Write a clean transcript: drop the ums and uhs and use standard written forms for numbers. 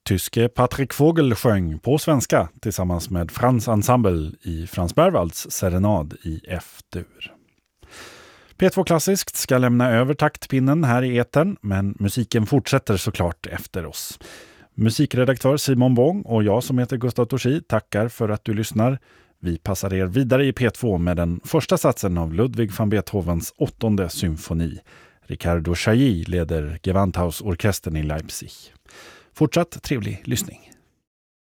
Tyske Patrick Vogel sjöng på svenska tillsammans med Franz Ensemble i Frans Berwalds serenad i F-dur. P2 Klassiskt ska lämna över taktpinnen här i etern, men musiken fortsätter såklart efter oss. Musikredaktör Simon Wong och jag som heter Gustav Torsi tackar för att du lyssnar. Vi passar er vidare i P2 med den första satsen av Ludwig van Beethovens 8:e symfoni. Riccardo Chailly leder Gewandhausorkestern i Leipzig. Fortsatt trevlig lyssning.